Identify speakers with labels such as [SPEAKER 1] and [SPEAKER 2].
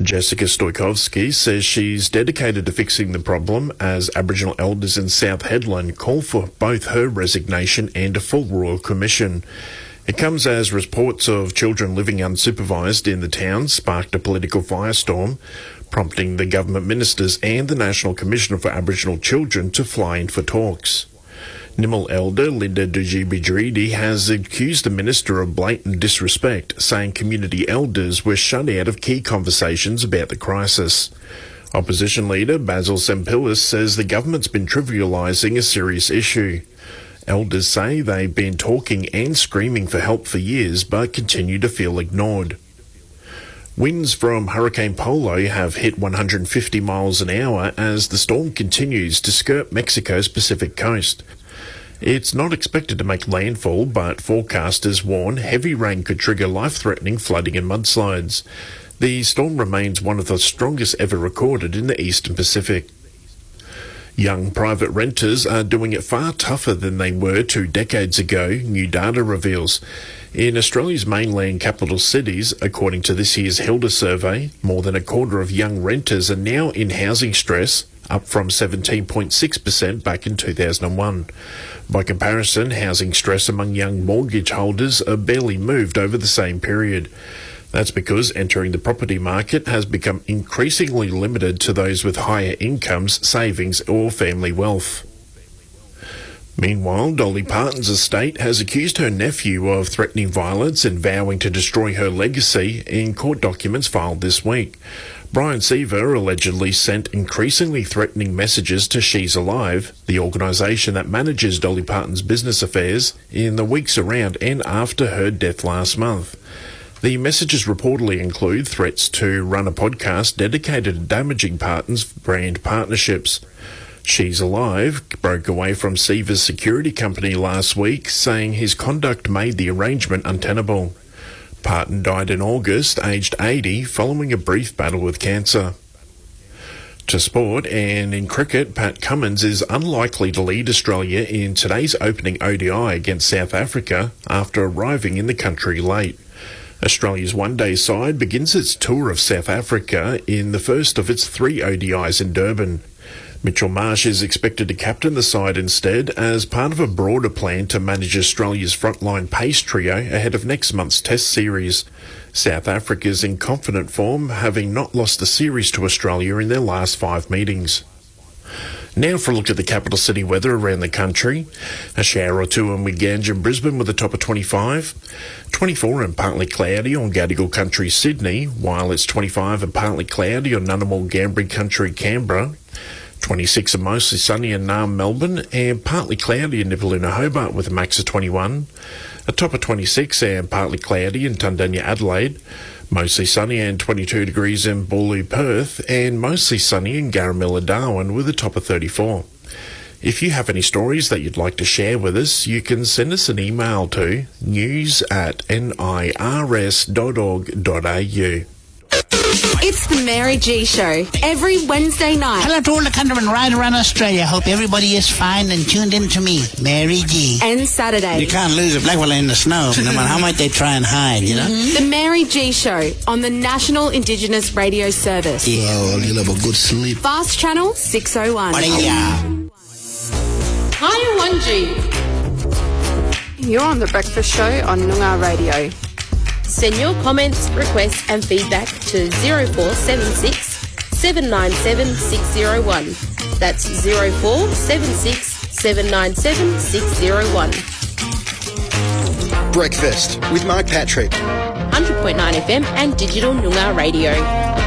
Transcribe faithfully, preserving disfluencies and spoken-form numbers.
[SPEAKER 1] Jessica Stoikovsky says she's dedicated to fixing the problem as Aboriginal elders in South Hedland call for both her resignation and a full royal commission. It comes as reports of children living unsupervised in the town sparked a political firestorm, prompting the government ministers and the National Commissioner for Aboriginal Children to fly in for talks. Nimil elder Linda Dujibidridi has accused the minister of blatant disrespect, saying community elders were shut out of key conversations about the crisis. Opposition leader Basil Sempilis says the government's been trivialising a serious issue. Elders say they've been talking and screaming for help for years but continue to feel ignored. Winds from Hurricane Polo have hit one hundred fifty miles an hour as the storm continues to skirt Mexico's Pacific coast. It's not expected to make landfall, but forecasters warn heavy rain could trigger life-threatening flooding and mudslides. The storm remains one of the strongest ever recorded in the eastern Pacific. Young private renters are doing it far tougher than they were two decades ago, new data reveals. In Australia's mainland capital cities, according to this year's Hilda survey, more than a quarter of young renters are now in housing stress, up from seventeen point six percent back in two thousand one. By comparison, housing stress among young mortgage holders are barely moved over the same period. That's because entering the property market has become increasingly limited to those with higher incomes, savings or family wealth. Meanwhile, Dolly Parton's estate has accused her nephew of threatening violence and vowing to destroy her legacy in court documents filed this week. Brian Seaver allegedly sent increasingly threatening messages to She's Alive, the organisation that manages Dolly Parton's business affairs, in the weeks around and after her death last month. The messages reportedly include threats to run a podcast dedicated to damaging Parton's brand partnerships. She's Alive broke away from Seaver's security company last week, saying his conduct made the arrangement untenable. Parton died in August, aged eighty, following a brief battle with cancer. To sport, and in cricket, Pat Cummins is unlikely to lead Australia in today's opening O D I against South Africa after arriving in the country late. Australia's one-day side begins its tour of South Africa in the first of its three O D Is in Durban. Mitchell Marsh is expected to captain the side instead as part of a broader plan to manage Australia's frontline pace trio ahead of next month's Test series. South Africa's in confident form, having not lost a series to Australia in their last five meetings. Now for a look at the capital city weather around the country. A shower or two in Wiganj and Brisbane with a top of twenty-five. twenty-four and partly cloudy on Gadigal Country, Sydney, while it's twenty-five and partly cloudy on Ngunnawal Ngambri Country, Canberra. twenty-six and mostly sunny in Naarm, Melbourne, and partly cloudy in Nipaluna, Hobart with a max of twenty-one. A top of twenty-six and partly cloudy in Tundanya, Adelaide. Mostly sunny and twenty-two degrees in Boorloo, Perth, and mostly sunny in Garamilla, Darwin with a top of thirty-four. If you have any stories that you'd like to share with us, you can send us an email to news at nirs dot org dot a u.
[SPEAKER 2] It's the Mary G Show, every Wednesday night.
[SPEAKER 3] Hello to all the countrymen right around Australia. Hope everybody is fine and tuned in to me, Mary G.
[SPEAKER 2] And Saturday.
[SPEAKER 3] You can't lose a black fella in the snow, no matter how much they try and hide, you know?
[SPEAKER 2] Mm-hmm. The Mary G Show on the National Indigenous Radio Service.
[SPEAKER 3] Yeah, well, you'll have a good sleep.
[SPEAKER 2] Fast Channel six oh one.
[SPEAKER 4] Hi, one G.
[SPEAKER 5] You're on The Breakfast Show on Noongar Radio.
[SPEAKER 4] Send your comments, requests and feedback to zero four seven six, seven nine seven, six zero one. That's zero four seven six, seven nine seven, six zero one.
[SPEAKER 6] Breakfast with Mark Patrick.
[SPEAKER 4] one hundred point nine F M and Digital Noongar Radio.